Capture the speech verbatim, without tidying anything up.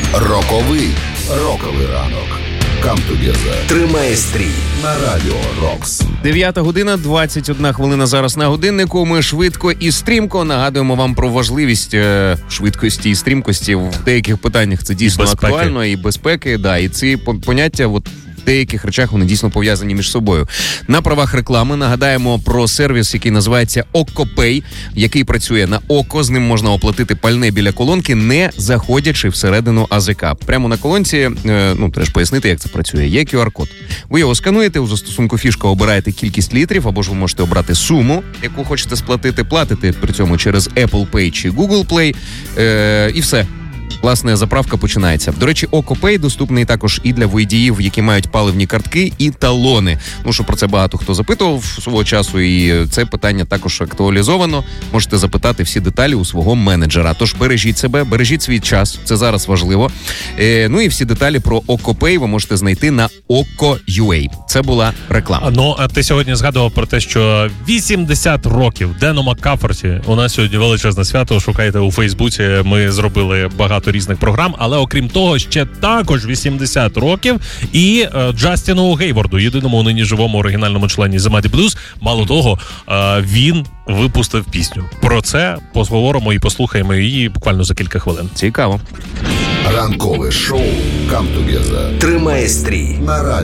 Роковий роковий ранок. Come together. Тримай стрій на радіо Рокс. дев'ята година, двадцять одна хвилина зараз на годиннику. Ми швидко і стрімко нагадуємо вам про важливість е, швидкості і стрімкості в деяких питаннях. Це дійсно і актуально, і безпеки, да, і ці поняття, от в деяких речах вони дійсно пов'язані між собою. На правах реклами нагадаємо про сервіс, який називається OkkoPay, який працює на Око. З ним можна оплатити пальне біля колонки, не заходячи всередину АЗК. Прямо на колонці, е, ну, треба ж пояснити, як це працює. Є ку ар-код. Ви його скануєте, у застосунку фішка обираєте кількість літрів, або ж ви можете обрати суму, яку хочете сплатити, платите при цьому через Apple Pay чи Google Play, е, і все. Власне, заправка починається. До речі, OkkoPay доступний також і для водіїв, які мають паливні картки і талони. Ну, що про це багато хто запитував свого часу, і це питання також актуалізовано. Можете запитати всі деталі у свого менеджера. Тож бережіть себе, бережіть свій час, це зараз важливо. Е, ну і всі деталі про OkkoPay ви можете знайти на Okko.ua. Це була реклама. Ну, а ти сьогодні згадував про те, що вісімдесят років Дену Маккаферті. У нас сьогодні величезне свято, шукайте у Фейсбуці, ми зробили багато різних програм, але окрім того, ще також вісімдесят років і е, Джастіну Гейворду, єдиному нині живому оригінальному члені The Mighty Blues. Мало того, е, він випустив пісню. Про це поговоримо і послухаємо її буквально за кілька хвилин. Цікаво. Ранкове шоу Come Together. Тримай стрій на радіо